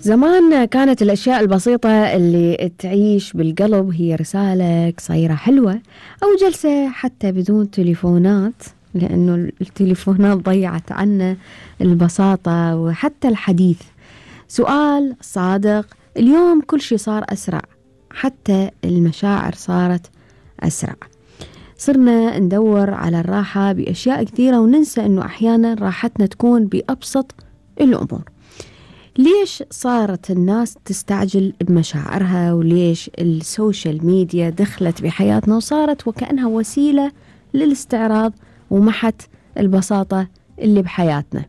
زمان كانت الأشياء البسيطة اللي تعيش بالقلب هي رسالة قصيرة حلوة أو جلسة حتى بدون تليفونات، لأنه التليفونات ضيعت عنا البساطة وحتى الحديث. سؤال صادق. اليوم كل شيء صار أسرع، حتى المشاعر صارت أسرع. صرنا ندور على الراحة بأشياء كثيرة وننسى أنه أحيانا راحتنا تكون بأبسط الأمور. ليش صارت الناس تستعجل بمشاعرها؟ وليش السوشيال ميديا دخلت بحياتنا وصارت وكأنها وسيلة للاستعراض ومحت البساطة اللي بحياتنا؟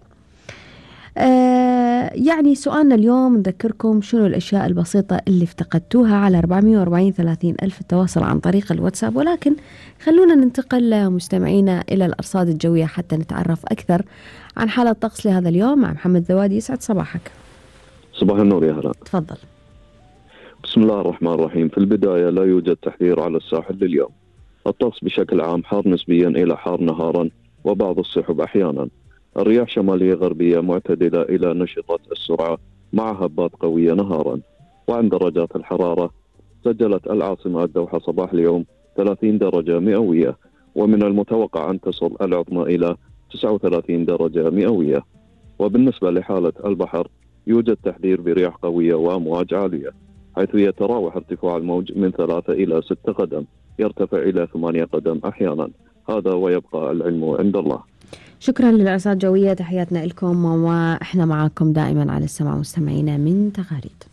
يعني سؤالنا اليوم نذكركم شنو الأشياء البسيطة اللي افتقدتوها على 440-30 ألف التواصل عن طريق الواتساب. ولكن خلونا ننتقل مستمعينا إلى الأرصاد الجوية حتى نتعرف أكثر عن حالة الطقس لهذا اليوم مع محمد ذوادي. يسعد صباحك. صباح النور يا هلا. تفضل. بسم الله الرحمن الرحيم. في البداية لا يوجد تحذير على الساحل لليوم. الطقس بشكل عام حار نسبيا إلى حار نهارا وبعض السحب أحيانا. الرياح شمالية غربية معتدلة إلى نشطة السرعة مع هبات قوية نهارا. وعند درجات الحرارة سجلت العاصمة الدوحة صباح اليوم 30 درجة مئوية، ومن المتوقع أن تصل العظمى إلى 39 درجة مئوية. وبالنسبة لحالة البحر يوجد تحذير برياح قوية وأمواج عالية، حيث يتراوح ارتفاع الموج من 3 إلى 6 قدم، يرتفع إلى 8 قدم أحيانا. هذا ويبقى العلم عند الله. شكرا للأرصاد الجوية، تحياتنا لكم وإحنا معاكم دائما على السمع مستمعينا من تغاريد.